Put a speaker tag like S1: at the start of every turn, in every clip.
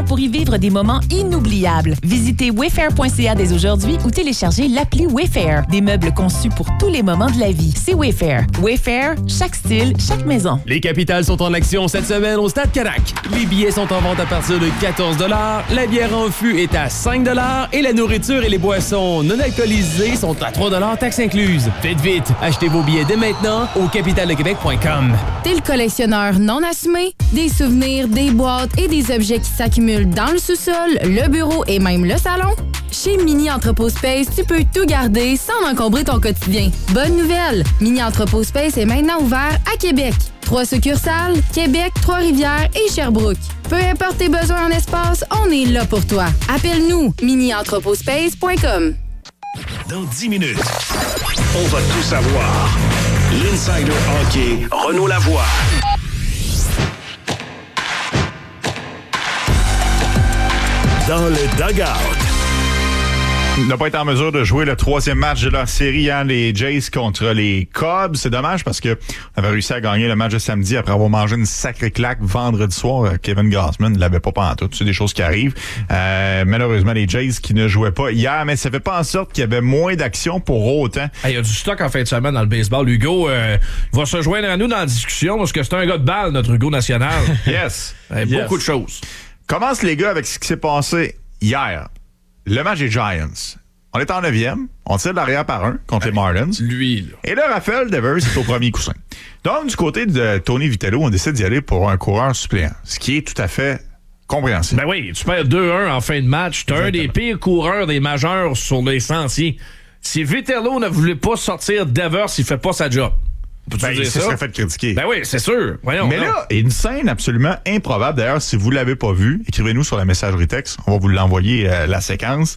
S1: pour y vivre des moments inoubliables. Visitez wayfair.ca dès aujourd'hui ou téléchargez l'appli Wayfair. Des meubles conçus pour tous les moments de la vie. C'est Wayfair. Wayfair, chaque style, chaque maison.
S2: Les capitales sont en action cette semaine au Stade Carac. Les billets sont en vente à partir de 14 $, la bière en fût est à 5 $ et la nourriture et les boissons non alcoolisées sont à 3 $, taxes incluses. Faites vite, achetez vos billets dès maintenant au capitaledequebec.com.
S3: T'es le collectionneur non assumé? Des souvenirs, des boîtes et des objets qui s'accumulent dans le sous-sol, le bureau et même le salon? Chez Mini Entrepôt Space, tu peux tout garder sans encombrer ton quotidien. Bonne nouvelle! Mini Entrepôt Space est maintenant ouvert à Québec. 3 succursales, Québec, Trois-Rivières et Sherbrooke. Peu importe tes besoins en espace, on est là pour toi. Appelle-nous, minientrepotspace.com.
S4: Dans 10 minutes, on va tout savoir. L'Insider Hockey, Renaud Lavoie. Dans le dugout.
S5: N'a pas été en mesure de jouer le 3e match de leur série, hein, les Jays contre les Cubs. C'est dommage parce que on avait réussi à gagner le match de samedi après avoir mangé une sacrée claque vendredi soir. Kevin Gausman ne l'avait pas pantoute. C'est des choses qui arrivent. Malheureusement, les Jays qui ne jouaient pas hier, mais ça fait pas en sorte qu'il y avait moins d'action pour autant.
S6: Il y a du stock en fin de semaine dans le baseball. Hugo va se joindre à nous dans la discussion parce que c'est un gars de balle, notre Hugo national.
S5: Yes.
S6: Beaucoup de choses.
S5: Commence les gars avec ce qui s'est passé hier. Le match des Giants. On est en 9e. On tire de l'arrière par 1 contre les Marlins.
S6: Lui, là.
S5: Et là, Raphaël Devers est au premier coussin. Donc, du côté de Tony Vitello, on décide d'y aller pour un coureur suppléant. Ce qui est tout à fait compréhensible.
S6: Ben oui, tu perds 2-1 en fin de match. T'as un des pires coureurs des majeurs sur les sentiers. Si Vitello ne voulait pas sortir Devers, il fait pas sa job.
S5: Il se serait fait critiquer.
S6: Ben oui, c'est sûr. Voyons,
S5: mais là, il y a une scène absolument improbable. D'ailleurs, si vous ne l'avez pas vue, écrivez-nous sur la messagerie texte. On va vous l'envoyer, la séquence.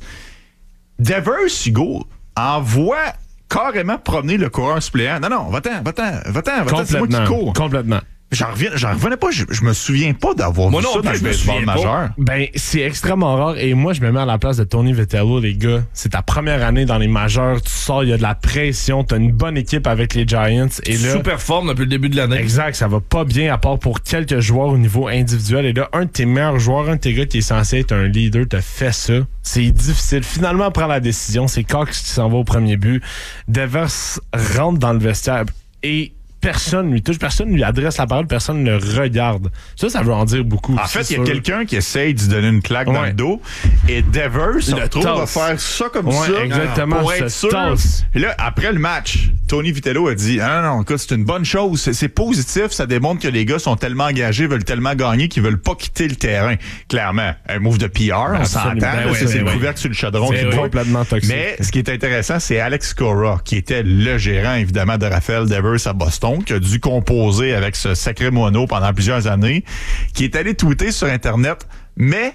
S5: Devers, Hugo, envoie carrément promener le coureur suppléant. Non, va-t'en, c'est moi qui cours.
S7: Complètement.
S5: J'en revenais pas, je me souviens pas d'avoir vu ça dans le baseball majeur.
S7: Ben, c'est extrêmement rare et moi, je me mets à la place de Tony Vitello, les gars. C'est ta première année dans les majeurs, tu sors, il y a de la pression, t'as une bonne équipe avec les Giants et là...
S6: Super forme depuis le début de l'année.
S7: Exact, ça va pas bien à part pour quelques joueurs au niveau individuel et là, un de tes meilleurs joueurs, un de tes gars qui est censé être un leader, te fait ça. C'est difficile. Finalement, prend la décision, c'est Cox qui s'en va au premier but. Devers rentre dans le vestiaire et... personne lui touche, personne lui adresse la parole, personne ne le regarde. Ça veut en dire beaucoup.
S5: En fait, il y a quelqu'un qui essaye de lui donner une claque dans le dos et Devers se retrouve à faire ça comme ça.
S7: Exactement.
S5: Pour être sûr. Et là, après le match, Tony Vitello a dit non, écoute, c'est une bonne chose. C'est positif. Ça démontre que les gars sont tellement engagés, veulent tellement gagner qu'ils veulent pas quitter le terrain. Clairement, un move de PR, on s'entend. C'est le couvercle sur le chaudron qui est
S7: complètement toxique.
S5: Mais ce qui est intéressant, c'est Alex Cora, qui était le gérant, évidemment, de Raphaël Devers à Boston, qui a dû composer avec ce sacré mono pendant plusieurs années, qui est allé tweeter sur Internet, mais,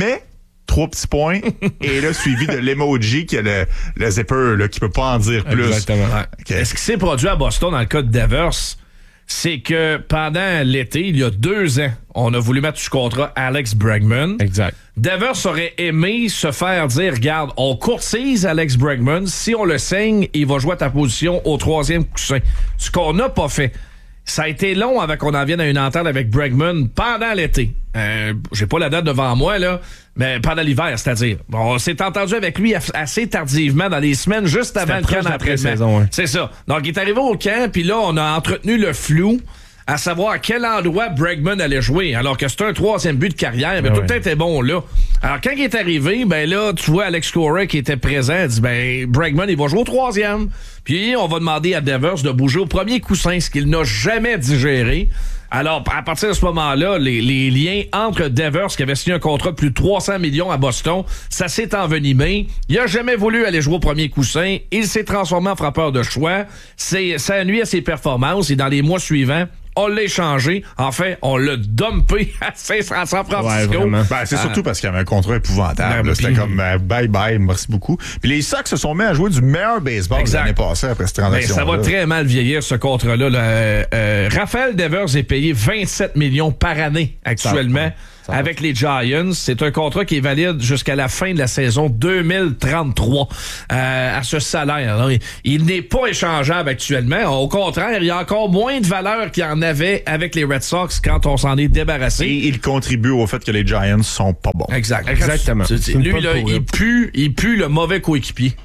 S5: 3 petits points, et là, suivi de l'emoji qui a le zipper, là, qui peut pas en dire plus.
S7: Exactement.
S6: Okay. Ce qui s'est produit à Boston dans le cas de Devers, c'est que pendant l'été, il y a 2 ans, on a voulu mettre sous contrat Alex Bregman.
S7: Exact.
S6: Devers aurait aimé se faire dire, regarde, on courtise Alex Bregman, si on le signe, il va jouer à ta position au 3e coussin. Ce qu'on n'a pas fait. Ça a été long avant qu'on en vienne à une entente avec Bregman pendant l'été. J'ai pas la date devant moi, là, mais pendant l'hiver, c'est-à-dire. On s'est entendu avec lui assez tardivement dans les semaines juste avant le camp d'entraînement.
S7: Ouais.
S6: C'est ça. Donc, il est arrivé au camp, puis là, on a entretenu le flou à savoir à quel endroit Bregman allait jouer, alors que c'était un 3e but de carrière, mais tout le temps était bon là. Alors, quand il est arrivé, ben là, tu vois Alex Cora qui était présent, dit, ben, Bregman, il va jouer au 3e. Puis, on va demander à Devers de bouger au premier coussin, ce qu'il n'a jamais digéré. Alors, à partir de ce moment-là, les liens entre Devers, qui avait signé un contrat de plus de 300 millions à Boston, ça s'est envenimé. Il a jamais voulu aller jouer au premier coussin. Il s'est transformé en frappeur de choix. Ça nuit à ses performances. Et dans les mois suivants, on l'a échangé. Enfin, on l'a dumpé à San Francisco.
S7: Ouais,
S5: c'est surtout parce qu'il y avait un contrat épouvantable. C'était comme bye-bye, merci beaucoup. Puis les Sox se sont mis à jouer du meilleur baseball l'année passée après cette transaction.
S6: Ça va très mal vieillir, ce contrat-là. Raphaël Devers est payé 27 millions par année actuellement. avec les Giants. C'est un contrat qui est valide jusqu'à la fin de la saison 2033 à ce salaire. Alors, il n'est pas échangeable actuellement. Au contraire, il y a encore moins de valeur qu'il y en avait avec les Red Sox quand on s'en est débarrassé.
S5: Et il contribue au fait que les Giants sont pas bons.
S7: Exactement.
S6: Lui, là, il pue le mauvais coéquipier.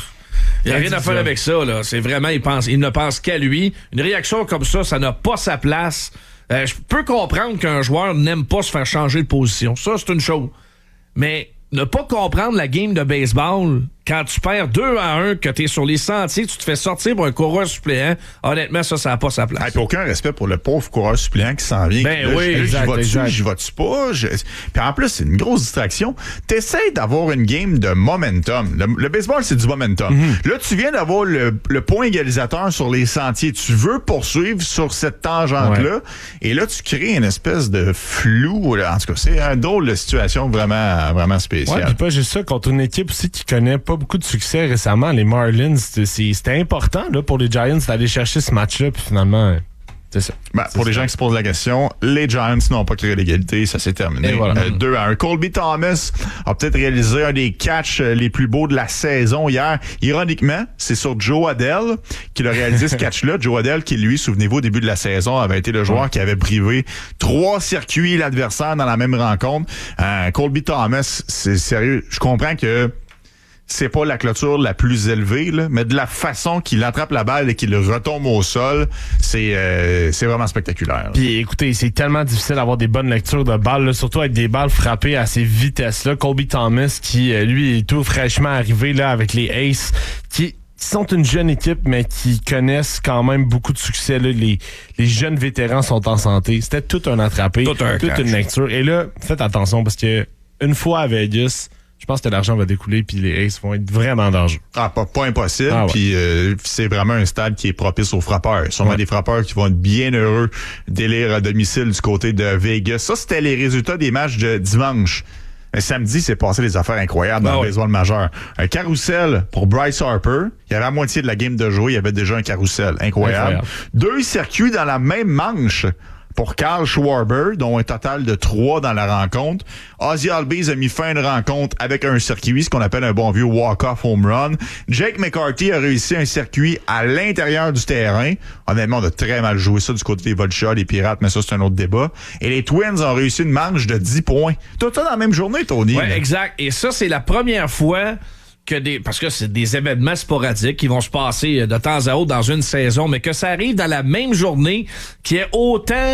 S6: Il n'y a rien à faire avec ça, là. C'est vraiment, il ne pense qu'à lui. Une réaction comme ça n'a pas sa place. Je peux comprendre qu'un joueur n'aime pas se faire changer de position. Ça, c'est une chose. Mais ne pas comprendre la game de baseball quand tu perds 2-1, que tu es sur les sentiers, tu te fais sortir pour un coureur suppléant, honnêtement, ça n'a pas sa place.
S5: Puis aucun respect pour le pauvre coureur suppléant qui s'en vient.
S6: Ben oui,
S5: j'y vais-tu pas? Puis en plus, c'est une grosse distraction. T'essaies d'avoir une game de momentum. Le baseball, c'est du momentum. Là, tu viens d'avoir le point égalisateur sur les sentiers. Tu veux poursuivre sur cette tangente-là. Ouais. Et là, tu crées une espèce de flou. Là. En tout cas, c'est un drôle de situation vraiment, vraiment spéciale.
S7: Ouais, puis pas juste ça, contre une équipe aussi qui connaît pas beaucoup de succès récemment, les Marlins, c'était important là, pour les Giants d'aller chercher ce match-là, puis finalement, c'est ça.
S5: Pour les gens qui se posent la question, les Giants n'ont pas créé l'égalité, ça s'est terminé. Voilà. 2-1. Colby Thomas a peut-être réalisé un des catchs les plus beaux de la saison hier. Ironiquement, c'est sur Joe Adell qu'il a réalisé ce catch-là. Joe Adell qui, lui, souvenez-vous, au début de la saison, avait été le joueur qui avait privé 3 circuits l'adversaire dans la même rencontre. Colby Thomas, c'est sérieux. Je comprends que c'est pas la clôture la plus élevée, là, mais de la façon qu'il attrape la balle et qu'il retombe au sol, c'est vraiment spectaculaire.
S7: Puis écoutez, c'est tellement difficile d'avoir des bonnes lectures de balles, là, surtout avec des balles frappées à ces vitesses-là. Colby Thomas, qui lui est tout fraîchement arrivé là avec les Aces, qui sont une jeune équipe, mais qui connaissent quand même beaucoup de succès. Là. Les jeunes vétérans sont en santé. C'était tout un attrapé, toute une lecture. Et là, faites attention parce que une fois à Vegas, je pense que l'argent va découler puis les Aces vont être vraiment dangereux.
S5: Pas impossible. Puis c'est vraiment un stade qui est propice aux frappeurs. Sûrement des frappeurs qui vont être bien heureux d'élire à domicile du côté de Vegas. Ça, c'était les résultats des matchs de dimanche. Samedi, c'est passé des affaires incroyables dans le baseball majeur. Un carrousel pour Bryce Harper. Il y avait la moitié de la game de jouer. Il y avait déjà un carrousel. Incroyable. 2 circuits dans la même manche pour Kyle Schwarber, dont un total de 3 dans la rencontre. Ozzie Albies a mis fin à une rencontre avec un circuit, ce qu'on appelle un bon vieux walk-off home run. Jake McCarthy a réussi un circuit à l'intérieur du terrain. Honnêtement, on a très mal joué ça du côté des Vultures, les Pirates, mais ça, c'est un autre débat. Et les Twins ont réussi une manche de 10 points. Tout ça dans la même journée, Tony.
S6: Oui, exact. Et ça, c'est la première fois parce que c'est des événements sporadiques qui vont se passer de temps à autre dans une saison, mais que ça arrive dans la même journée, qu'il y ait autant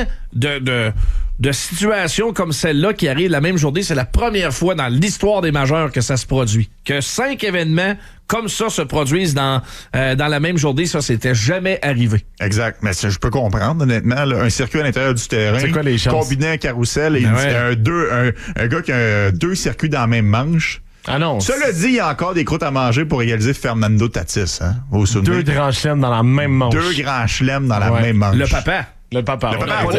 S6: de situations comme celle-là qui arrivent la même journée. C'est la première fois dans l'histoire des majeurs que ça se produit. Que 5 événements comme ça se produisent dans la même journée, ça, c'était jamais arrivé.
S5: Exact. Mais je peux comprendre, honnêtement, là, un circuit à l'intérieur du terrain,
S7: c'est quoi les chances?
S5: Combiné un carrousel et un gars qui a 2 circuits dans la même manche.
S7: Ah non.
S5: Cela dit, il y a encore des croûtes à manger pour égaliser Fernando Tatis. Hein,
S7: 2 grands chelems dans la même manche.
S5: 2 grands chelems dans la même manche.
S6: Le papa.
S7: Le papa.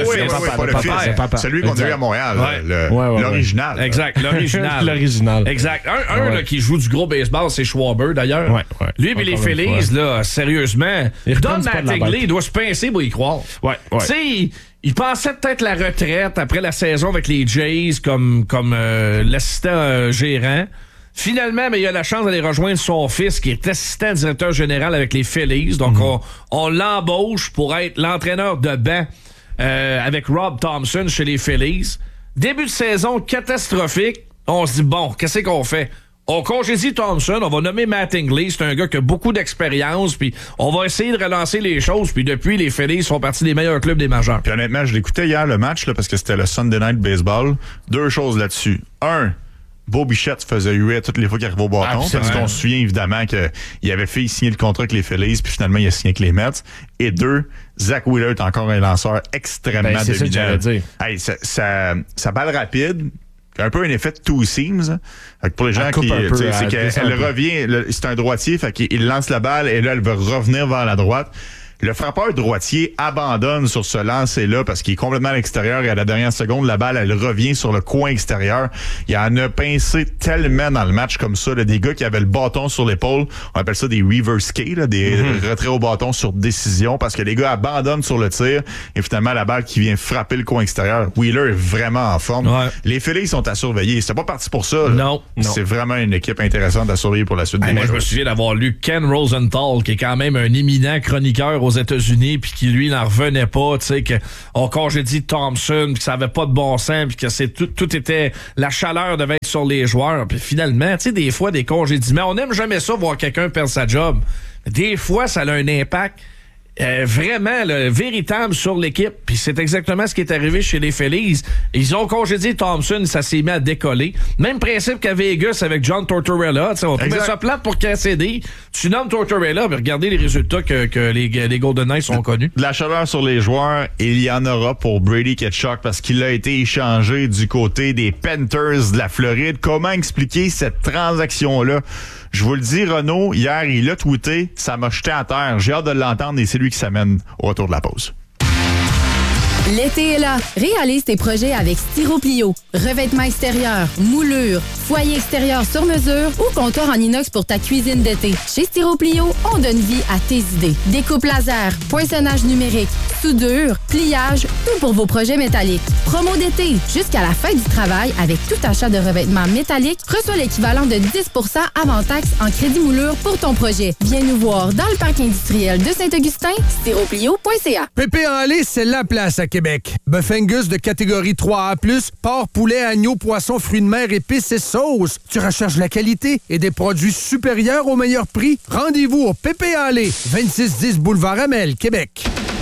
S5: Le fils. Celui qu'on a eu à Montréal. L'original.
S6: Exact, l'original.
S7: L'original.
S6: Exact. Un là, qui joue du gros baseball, c'est Schwarber, d'ailleurs.
S7: Ouais.
S6: Lui et les Phillies, là, sérieusement, Don Mattingly doit se pincer pour y croire.
S7: Ouais.
S6: Tu sais, il pensait peut-être la retraite après la saison avec les Jays comme l'assistant gérant. Finalement, il a la chance d'aller rejoindre son fils qui est assistant directeur général avec les Phillies. Donc, on l'embauche pour être l'entraîneur de banc avec Rob Thompson chez les Phillies. Début de saison catastrophique. On se dit, bon, qu'est-ce qu'on fait? On congédie Thompson, on va nommer Mattingly. C'est un gars qui a beaucoup d'expérience, puis on va essayer de relancer les choses. Puis depuis, les Phillies font partie des meilleurs clubs des majeurs.
S5: Puis honnêtement, je l'écoutais hier, le match, là, parce que c'était le Sunday Night Baseball. 2 choses là-dessus. 1, Beau Bichette faisait huer toutes les fois qu'il arrivait au bâton. Parce qu'on se souvient évidemment qu'il avait fait signer le contrat avec les Phillies, puis finalement il a signé avec les Mets. Et 2, Zach Wheeler est encore un lanceur extrêmement dominant.
S7: C'est ça que j'allais dire.
S5: Hey, sa balle rapide, un peu un effet de two seams. Fait que pour les gens qui, c'est qu'elle revient, c'est un droitier, fait qu'il lance la balle et là elle va revenir vers la droite. Le frappeur droitier abandonne sur ce lancer-là parce qu'il est complètement à l'extérieur et à la dernière seconde, la balle, elle revient sur le coin extérieur. Il y en a pincé tellement dans le match comme ça, là, des gars qui avaient le bâton sur l'épaule. On appelle ça des reverse K, là, des retraits au bâton sur décision parce que les gars abandonnent sur le tir et finalement la balle qui vient frapper le coin extérieur. Wheeler est vraiment en forme. Ouais. Les Phillies sont à surveiller. C'était pas parti pour ça.
S6: Non.
S5: C'est vraiment une équipe intéressante à surveiller pour la suite des matchs.
S6: Je me souviens d'avoir lu Ken Rosenthal, qui est quand même un éminent chroniqueur aux États-Unis, puis qui lui n'en revenait pas, tu sais, qu'on congédie Thompson, puis que ça avait pas de bon sens, puis que tout était, la chaleur devait être sur les joueurs, puis finalement, tu sais, des fois des congédiements, on n'aime jamais ça voir quelqu'un perdre sa job. Des fois, ça a un impact vraiment véritable sur l'équipe. Puis c'est exactement ce qui est arrivé chez les Phillies. Ils ont congédié Thompson, ça s'est mis à décoller. Même principe qu'à Vegas avec John Tortorella. On trouvait ça plate pour Cassidy. Tu nommes Tortorella, mais regardez les résultats que les Golden Knights ont connus.
S5: De la chaleur sur les joueurs, il y en aura pour Brady Tkachuk parce qu'il a été échangé du côté des Panthers de la Floride. Comment expliquer cette transaction-là? Je vous le dis, Renaud, hier, il a tweeté, ça m'a jeté à terre. J'ai hâte de l'entendre et c'est lui qui s'amène au retour de la pause.
S3: L'été est là. Réalise tes projets avec Styroplio. Revêtement extérieur, moulure, foyer extérieur sur mesure ou comptoir en inox pour ta cuisine d'été. Chez Styroplio, on donne vie à tes idées. Découpe laser, poinçonnage numérique, soudure, pliage, tout pour vos projets métalliques. Promo d'été, jusqu'à la fin du travail, avec tout achat de revêtements métalliques, reçois l'équivalent de 10 % avant taxe en crédit moulure pour ton projet. Viens nous voir dans le parc industriel de Saint-Augustin, styroplio.ca.
S8: Pépé en lait, c'est la place à Québec. Bœuf Angus de catégorie 3A+, porc, poulet, agneau, poisson, fruits de mer, épices et sauces. Tu recherches la qualité et des produits supérieurs au meilleur prix? Rendez-vous au Pépé en lait, 2610 Boulevard Amel, Québec.